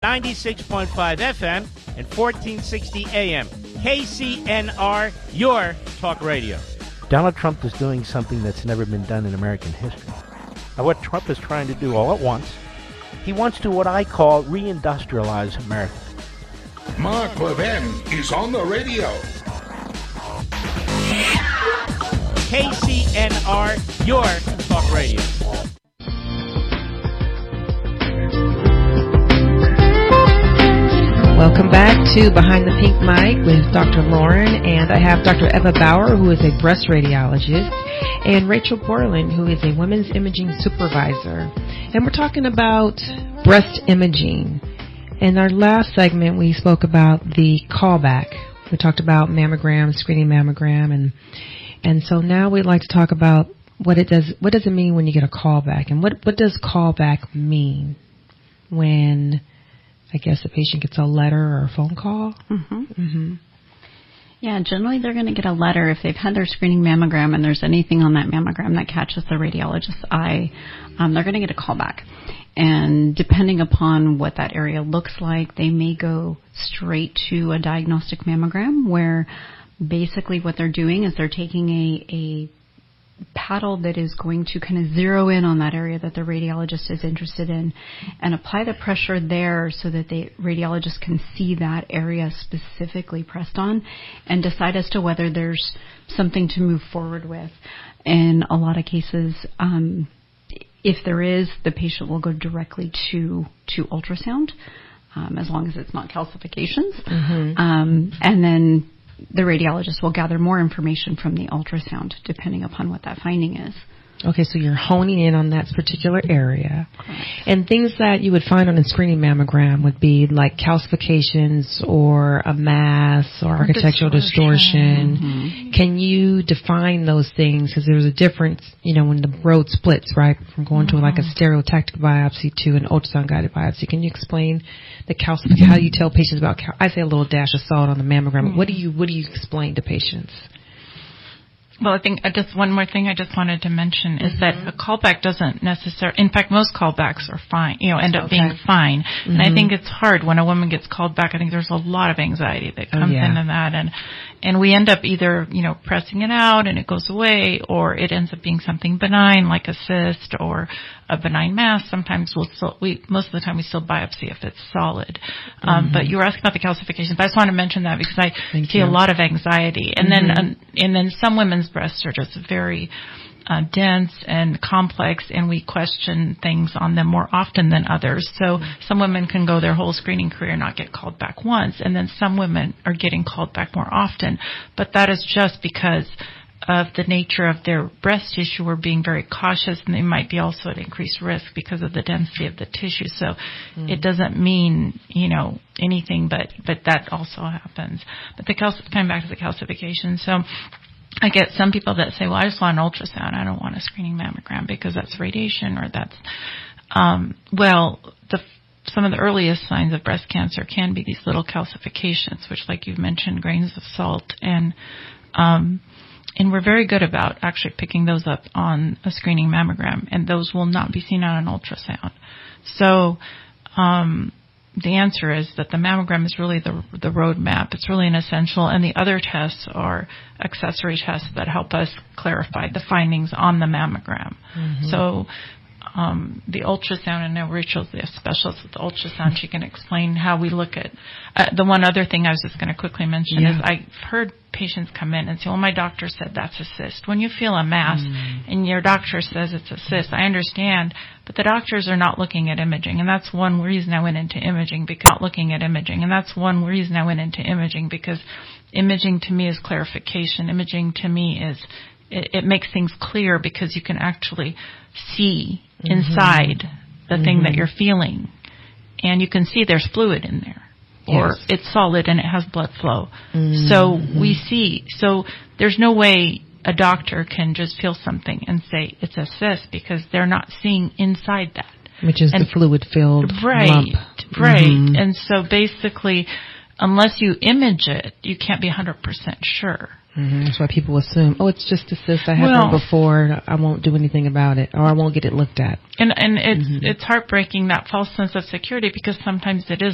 96.5 FM and 1460 AM. KCNR, your talk radio. Donald Trump is doing something that's never been done in American history. Now, what Trump is trying to do all at once, he wants to what I call reindustrialize America. Mark Levin is on the radio. KCNR, your talk radio. Welcome back to Behind the Pink Mic with Dr. Lauren, and I have Dr. Eva Bauer, who is a breast radiologist, and Rachel Borland, who is a women's imaging supervisor. And we're talking about breast imaging. In our last segment, we spoke about the callback. We talked about mammogram, screening mammogram, and so now we'd like to talk about what does it mean when you get a callback, and what does callback mean when, I guess, a patient gets a letter or a phone call? Mm-hmm. Mm-hmm. Yeah, generally they're going to get a letter if they've had their screening mammogram and there's anything on that mammogram that catches the radiologist's eye. They're going to get a callback. And depending upon what that area looks like, they may go straight to a diagnostic mammogram, where basically what they're doing is they're taking a paddle that is going to kind of zero in on that area that the radiologist is interested in and apply the pressure there so that the radiologist can see that area specifically pressed on and decide as to whether there's something to move forward with. In a lot of cases, if there is, the patient will go directly to ultrasound, as long as it's not calcifications. Mm-hmm. And then the radiologist will gather more information from the ultrasound, depending upon what that finding is. Okay, so you're honing in on that particular area. Correct. And things that you would find on a screening mammogram would be like calcifications or a mass or architectural distortion. Mm-hmm. Can you define those things? Because there's a difference, when the road splits, right, from going to like a stereotactic biopsy to an ultrasound-guided biopsy. Can you explain the calcification? How do you tell patients about I say a little dash of salt on the mammogram. Mm-hmm. What do you explain to patients? Well, I think just one more thing I just wanted to mention is that a callback doesn't necessarily, in fact, most callbacks are fine, end up being fine. Mm-hmm. And I think it's hard when a woman gets called back. I think there's a lot of anxiety that comes into that. And we end up either, pressing it out and it goes away, or it ends up being something benign like a cyst or a benign mass. Sometimes most of the time we still biopsy if it's solid. But you were asking about the calcifications, but I just want to mention that because I see a lot of anxiety. And then some women's breasts are just very dense and complex, and we question things on them more often than others. So some women can go their whole screening career and not get called back once, and then some women are getting called back more often. But that is just because of the nature of their breast tissue. We're being very cautious, and they might be also at increased risk because of the density of the tissue. So it doesn't mean, anything, but that also happens. But coming back to the calcification, so I get some people that say, well, I just want an ultrasound. I don't want a screening mammogram because that's radiation or that's, some of the earliest signs of breast cancer can be these little calcifications, which, like you've mentioned, grains of salt. And we're very good about actually picking those up on a screening mammogram, and those will not be seen on an ultrasound. So, the answer is that the mammogram is really the roadmap. It's really an essential, and the other tests are accessory tests that help us clarify the findings on the mammogram. Mm-hmm. So the ultrasound, and now Rachel's the specialist with the ultrasound. She can explain how we look at the one other thing I was just going to quickly mention is I've heard patients come in and say, well, my doctor said that's a cyst. When you feel a mass and your doctor says it's a cyst, I understand, but the doctors are not looking at imaging, and that's one reason I went into imaging, because imaging to me is clarification. Imaging to me is it makes things clear because you can actually see inside the thing that you're feeling, and you can see there's fluid in there. Or it's solid and it has blood flow. So we see. So there's no way a doctor can just feel something and say it's a cyst, because they're not seeing inside that. Which is the fluid-filled lump. Right. And so basically, unless you image it, you can't be 100% sure. That's why people assume, it's just a cyst. I had one before. I won't do anything about it, or I won't get it looked at. And it's heartbreaking, that false sense of security, because sometimes it is